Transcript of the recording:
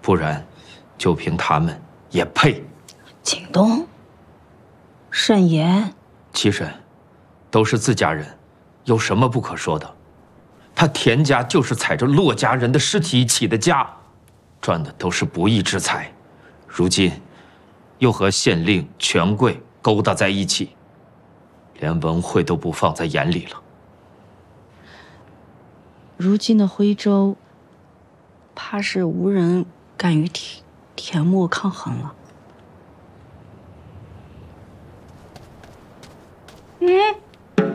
不然，就凭他们也配。 景东，慎言。 七婶，都是自家人，有什么不可说的？他田家就是踩着骆家人的尸体起的家，赚的都是不义之财，如今又和县令、权贵勾搭在一起，连文慧都不放在眼里了。 如今的徽州，怕是无人敢与田墨抗衡了。 嗯。